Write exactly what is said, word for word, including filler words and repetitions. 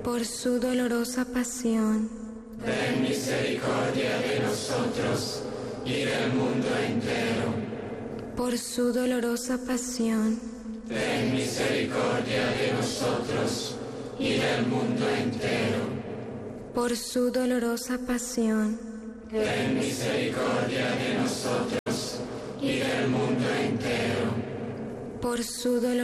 por su dolorosa pasión, ten misericordia de nosotros y del mundo entero. por su dolorosa pasión, Ten misericordia de nosotros y del mundo entero. por su dolorosa pasión, Ten misericordia de nosotros y del mundo entero. por su dolorosa